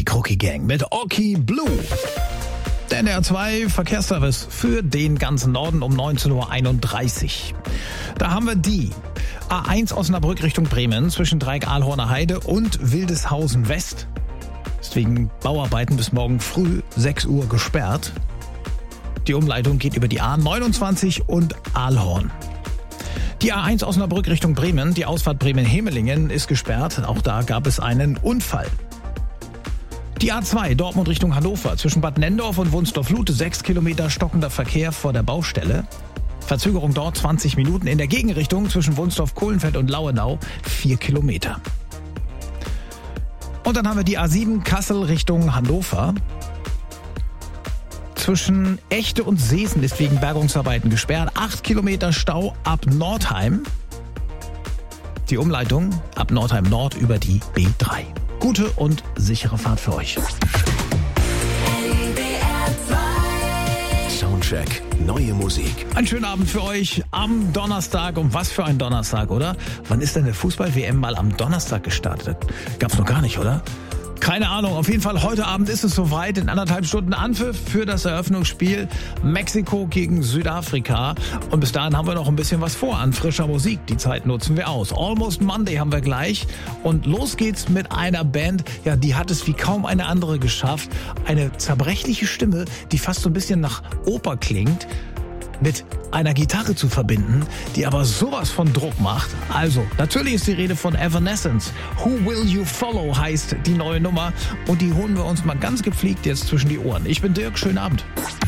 Die Crookie Gang mit Oki Blue. Der NDR2 Verkehrsservice für den ganzen Norden um 19.31 Uhr. Da haben wir die A1 Osnabrück Richtung Bremen zwischen Dreieck-Ahlhorner Heide und Wildeshausen West. Ist wegen Bauarbeiten bis morgen früh 6 Uhr gesperrt. Die Umleitung geht über die A29 und Ahlhorn. Die A1 Osnabrück Richtung Bremen, die Ausfahrt Bremen-Hemelingen ist gesperrt. Auch da gab es einen Unfall. Die A2 Dortmund Richtung Hannover zwischen Bad Nendorf und Wunstorf-Lute 6 Kilometer stockender Verkehr vor der Baustelle. Verzögerung dort 20 Minuten. In der Gegenrichtung zwischen Wunstorf-Kohlenfeld und Lauenau 4 Kilometer. Und dann haben wir die A7 Kassel Richtung Hannover. Zwischen Echte und Seesen ist wegen Bergungsarbeiten gesperrt. 8 Kilometer Stau ab Nordheim. Die Umleitung ab Nordheim Nord über die B3. Gute und sichere Fahrt für euch. Soundcheck, neue Musik. Einen schönen Abend für euch am Donnerstag. Und was für ein Donnerstag, oder? Wann ist denn der Fußball-WM mal am Donnerstag gestartet? Gab's noch gar nicht, oder? Keine Ahnung, auf jeden Fall heute Abend ist es soweit. In 1,5 Stunden Anpfiff für das Eröffnungsspiel Mexiko gegen Südafrika. Und bis dahin haben wir noch ein bisschen was vor an frischer Musik. Die Zeit nutzen wir aus. Almost Monday haben wir gleich. Und los geht's mit einer Band, ja, die hat es wie kaum eine andere geschafft. Eine zerbrechliche Stimme, die fast so ein bisschen nach Oper klingt, mit einer Gitarre zu verbinden, die aber sowas von Druck macht. Also, natürlich ist die Rede von Evanescence. Who Will You Follow heißt die neue Nummer und die holen wir uns mal ganz gepflegt jetzt zwischen die Ohren. Ich bin Dirk, schönen Abend.